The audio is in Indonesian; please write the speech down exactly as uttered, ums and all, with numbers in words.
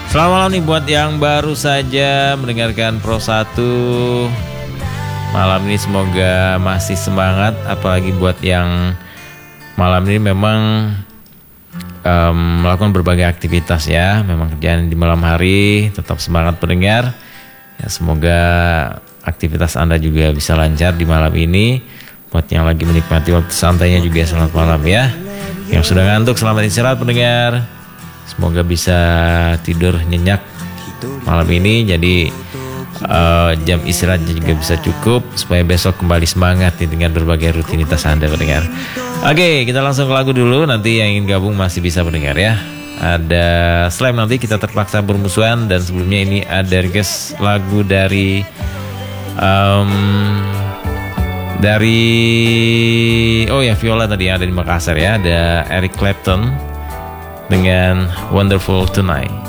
Selamat malam nih buat yang baru saja mendengarkan Pro satu. Malam ini semoga masih semangat, apalagi buat yang malam ini memang um, melakukan berbagai aktivitas ya. Memang kerjaan di malam hari, tetap semangat pendengar. Ya, semoga aktivitas Anda juga bisa lancar di malam ini. Buat yang lagi menikmati waktu santainya juga selamat malam ya. Yang sudah ngantuk selamat istirahat pendengar. Semoga bisa tidur nyenyak malam ini. Jadi uh, jam istirahatnya juga bisa cukup supaya besok kembali semangat nih dengan berbagai rutinitas Anda pendengar. Oke, kita langsung ke lagu dulu. Nanti yang ingin gabung masih bisa pendengar ya. Ada Slam nanti kita terpaksa bermusuhan. Dan sebelumnya ini ada request lagu dari um, Dari Oh ya, Viola tadi ada di Makassar ya. Ada Eric Clapton dengan Wonderful Tonight.